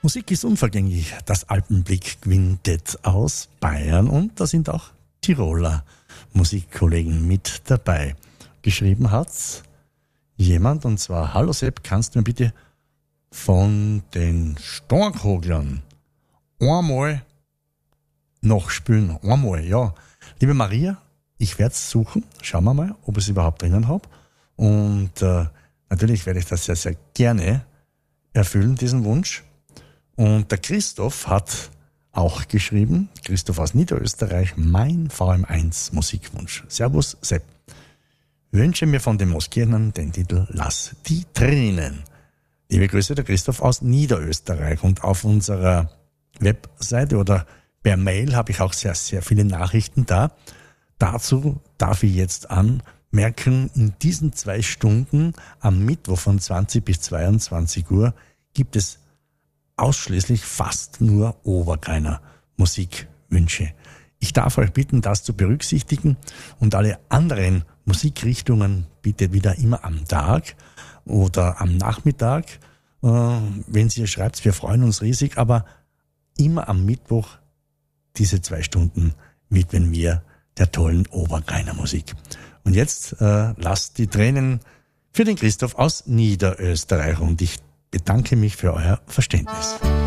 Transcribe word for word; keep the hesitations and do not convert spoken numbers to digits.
Musik ist unvergänglich, das Alpenblick-Quintett aus Bayern, und da sind auch Tiroler Musikkollegen mit dabei. Geschrieben hat's jemand, und zwar: Hallo Sepp, kannst du mir bitte von den Storkhoglern einmal nachspielen? Einmal, ja. Liebe Maria, ich werde es suchen. Schauen wir mal, ob ich es überhaupt drinnen habe. Und äh, natürlich werde ich das sehr, sehr gerne erfüllen, diesen Wunsch. Und der Christoph hat auch geschrieben, Christoph aus Niederösterreich, mein V M eins Musikwunsch. Servus Sepp. Wünsche mir von den Moskernern den Titel Lass die Tränen. Liebe Grüße, der Christoph aus Niederösterreich. Und auf unserer Webseite oder per Mail habe ich auch sehr, sehr viele Nachrichten da. Dazu darf ich jetzt anmerken, in diesen zwei Stunden am Mittwoch von zwanzig bis zweiundzwanzig Uhr gibt es ausschließlich fast nur Obergreiner Musikwünsche. Ich darf euch bitten, das zu berücksichtigen, und alle anderen Musikrichtungen bitte wieder immer am Tag oder am Nachmittag. Äh, wenn ihr schreibt, wir freuen uns riesig, aber immer am Mittwoch diese zwei Stunden widmen wir der tollen Obergreiner Musik. Und jetzt äh, lasst die Tränen für den Christoph aus Niederösterreich, und ich bedanke mich für euer Verständnis.